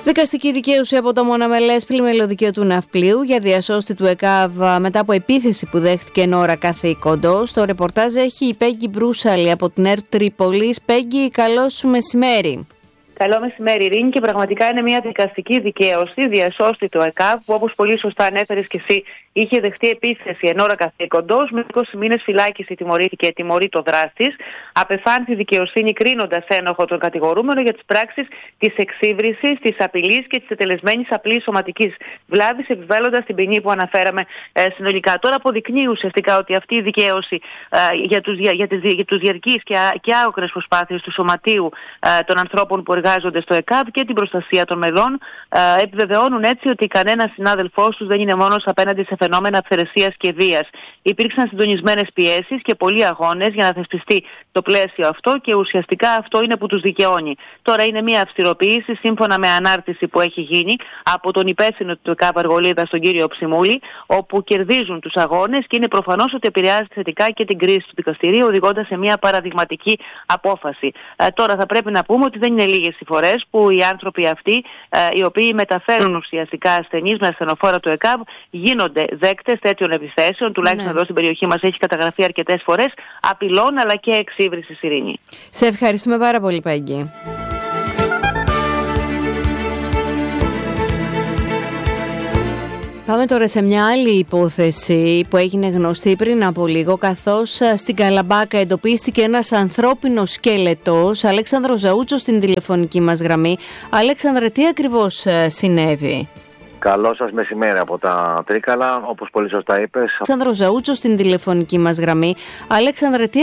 Δικαστική δικαίωση από το μοναμελές πλημμυλωδικείο του Ναυπλίου για διασώστη του ΕΚΑΒ μετά από επίθεση που δέχτηκε εν ώρα καθήκοντος. Το ρεπορτάζ έχει η Πέγγι Μπρούσαλη από την ΕΡΤ Τρίπολης. Πέγγι, καλό σου μεσημέρι. Καλό μεσημέρι, Ειρήνη, και πραγματικά είναι μια δικαστική δικαίωση διασώστη του ΕΚΑΒ, που όπως πολύ σωστά ανέφερες και εσύ, είχε δεχτεί επίθεση εν ώρα καθήκοντος. Με 20 μήνες φυλάκιση τιμωρήθηκε, τιμωρεί το δράστης. Απεφάνθη δικαιοσύνη κρίνοντας ένοχο τον κατηγορούμενο για τις πράξεις της εξύβρισης, της απειλής και της τελεσμένης απλής σωματικής βλάβης, επιβάλλοντας την ποινή που αναφέραμε συνολικά. Τώρα αποδεικνύει ουσιαστικά ότι αυτή η δικαίωση για τους διαρκείς και άοκρες προσπάθειες του σωματείου των ανθρώπων που εργάζονται στο ΕΚΑΒ και την προστασία των μελών επιβεβαιώνουν έτσι ότι κανένας συνάδελφός τους δεν είναι μόνος απέναντι σε φαινόμενα αυθαιρεσίας και βίας. Υπήρξαν συντονισμένες πιέσεις και πολλοί αγώνες για να θεσπιστεί το πλαίσιο αυτό και ουσιαστικά αυτό είναι που τους δικαιώνει. Τώρα είναι μια αυστηροποίηση σύμφωνα με ανάρτηση που έχει γίνει από τον υπεύθυνο του ΕΚΑΒ Αργολίδα, τον κύριο Ψιμούλη, όπου κερδίζουν τους αγώνες και είναι προφανώς ότι επηρεάζει θετικά και την κρίση του δικαστηρίου, οδηγώντας σε μια παραδειγματική απόφαση. Τώρα θα πρέπει να πούμε ότι δεν είναι λίγες οι φορές που οι άνθρωποι αυτοί, οι οποίοι μεταφέρουν ουσιαστικά ασθενείς με ασθενοφόρα του ΕΚΑΒ, γίνονται δέκτες τέτοιων επιθέσεων. Τουλάχιστον εδώ στην περιοχή μας έχει καταγραφεί αρκετές φορές απειλών αλλά και εξύβρισης, Ειρήνη. Σε ευχαριστούμε πάρα πολύ, Πέγγι. Πάμε τώρα σε μια άλλη υπόθεση που έγινε γνωστή πριν από λίγο, καθώς στην Καλαμπάκα εντοπίστηκε ένας ανθρώπινος σκέλετος. Αλέξανδρος Ζαούτσος στην τηλεφωνική μας γραμμή. Αλέξανδρε, τι ακριβώς συνέβη? Καλό σας μεσημέρι από τα Τρίκαλα, όπως πολύ σωστά είπες. Αλέξανδρος Ζαούτσος στην τηλεφωνική μας γραμμή. Αλέξανδρε, τι